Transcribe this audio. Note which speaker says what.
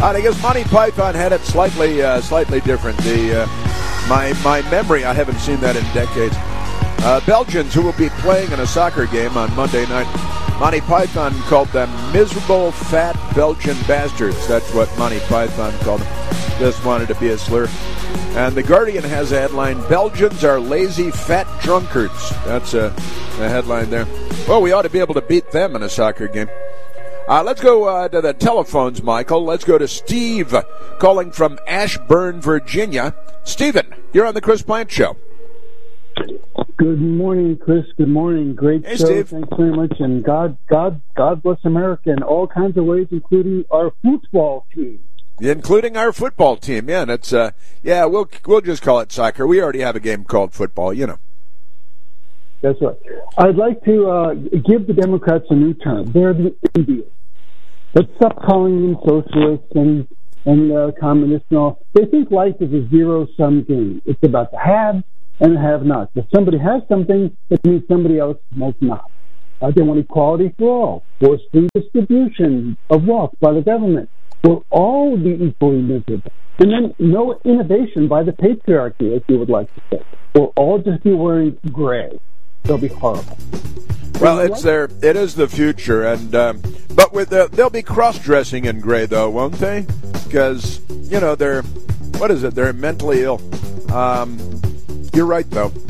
Speaker 1: I guess Monty Python had it slightly different. My memory, I haven't seen that in decades. Belgians who will be playing in a soccer game on Monday night. Monty Python called them miserable, fat Belgian bastards. That's what Monty Python called them. Just wanted to be a slur. And The Guardian has a headline, Belgians are lazy, fat drunkards. That's a headline there. Well, we ought to be able to beat them in a soccer game. Let's go to the telephones, Michael. Let's go to Steve, calling from Ashburn, Virginia. Stephen, you're on the Chris Plant Show.
Speaker 2: Good morning, Chris. Good morning. Great
Speaker 1: hey,
Speaker 2: show.
Speaker 1: Steve.
Speaker 2: Thanks very much. And God bless America in all kinds of ways, including our football team.
Speaker 1: Including our football team. Yeah, that's we'll just call it soccer. We already have a game called football, you know.
Speaker 2: That's right. I'd like to give the Democrats a new term. They're the Indians. Let's stop calling them socialists and communists and all. They think life is a zero-sum game. It's about the haves and the have-nots. If somebody has something, it means somebody else might not. They want equality for all, forced free distribution of wealth by the government. We'll all be equally miserable. And then no innovation by the patriarchy, as you would like to say. We'll all just be wearing gray. They'll be horrible.
Speaker 1: Well, it is the future, and but they'll be cross-dressing in gray, though, won't they? Because they're mentally ill. You're right, though.